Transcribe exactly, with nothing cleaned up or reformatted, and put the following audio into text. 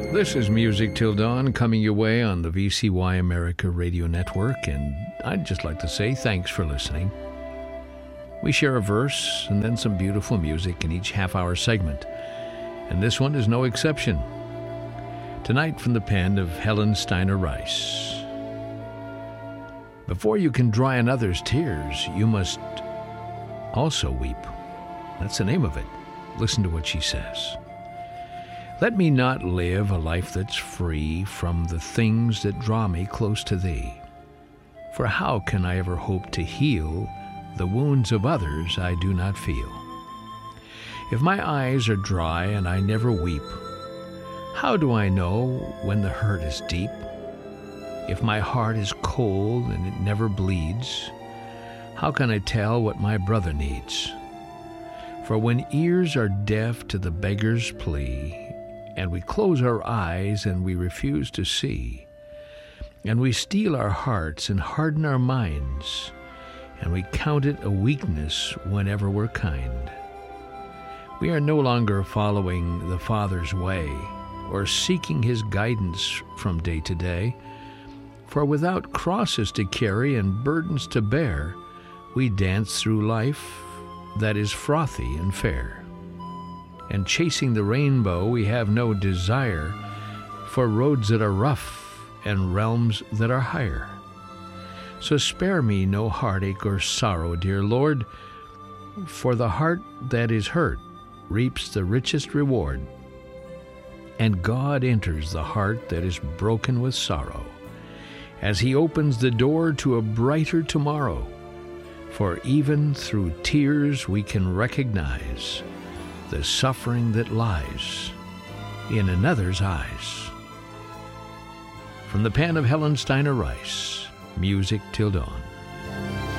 This is Music Till Dawn, coming your way on the V C Y America Radio Network, and I'd just like to say thanks for listening. We share a verse and then some beautiful music in each half-hour segment, and this one is no exception. Tonight from the pen of Helen Steiner Rice. Before you can dry another's tears, you must also weep. That's the name of it. Listen to what she says. Let me not live a life that's free from the things that draw me close to thee. For how can I ever hope to heal the wounds of others I do not feel? If my eyes are dry and I never weep, how do I know when the hurt is deep? If my heart is cold and it never bleeds, how can I tell what my brother needs? For when ears are deaf to the beggar's plea, and we close our eyes and we refuse to see, and we steel our hearts and harden our minds, and we count it a weakness whenever we're kind, we are no longer following the Father's way or seeking his guidance from day to day. For without crosses to carry and burdens to bear, we dance through life that is frothy and fair. And chasing the rainbow, we have no desire for roads that are rough and realms that are higher. So spare me no heartache or sorrow, dear Lord, for the heart that is hurt reaps the richest reward, and God enters the heart that is broken with sorrow, as he opens the door to a brighter tomorrow. For even through tears we can recognize the suffering that lies in another's eyes. From the pen of Helen Steiner Rice, Music Till Dawn.